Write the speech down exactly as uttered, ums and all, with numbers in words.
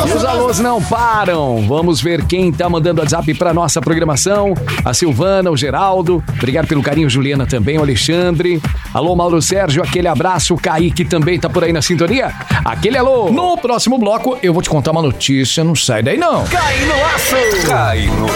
E os alôs não param. Vamos ver quem tá mandando WhatsApp pra nossa programação. A Silvana, o Geraldo. Obrigado pelo carinho, Juliana também, o Alexandre. Alô, Mauro Sérgio, aquele abraço. O Kaique também tá por aí na sintonia. Aquele alô. No próximo bloco, eu vou te contar uma notícia. Não sai daí, não. Cai no laço. Cai no